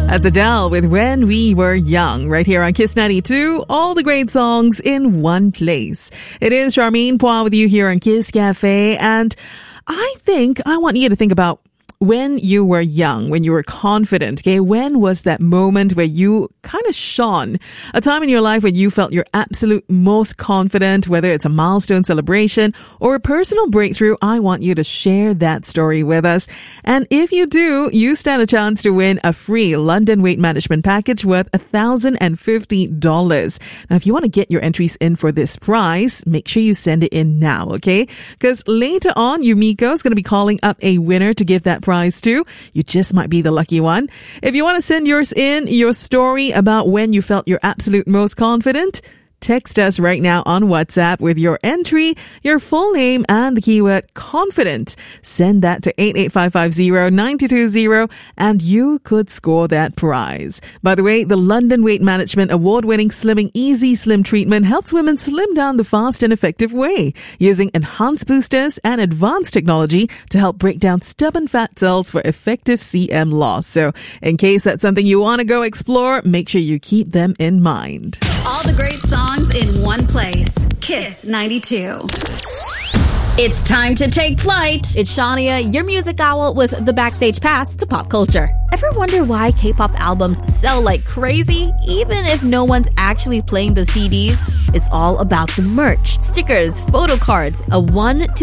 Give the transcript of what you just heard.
That's Adele with When We Were Young, right here on Kiss 92. All the great songs in one place. It is Charmaine Poir with you here on Kiss Cafe, and I want you to think about when you were young, when you were confident, okay? When was that moment where you kind of shone? A time in your life when you felt your absolute most confident, whether it's a milestone celebration or a personal breakthrough. I want you to share that story with us. And if you do, you stand a chance to win a free London weight management package worth $1,050. Now, if you want to get your entries in for this prize, make sure you send it in now, okay? Because later on, Yumiko is going to be calling up a winner to give that prize to. You just might be the lucky one. If you want to send yours in, your story about when you felt your absolute most confident, text us right now on WhatsApp with your entry, your full name, and the keyword confident. Send that to 88550-920 and you could score that prize. By the way, the London Weight Management award-winning Slimming Easy Slim treatment helps women slim down the fast and effective way using enhanced boosters and advanced technology to help break down stubborn fat cells for effective CM loss. So in case that's something you want to go explore, make sure you keep them in mind. All the great songs in one place. Kiss 92. It's time to take flight. It's Shania, your music owl, with the backstage pass to pop culture. Ever wonder why K-pop albums sell like crazy, even if no one's actually playing the CDs? It's all about the merch, stickers, photo cards, a 1 to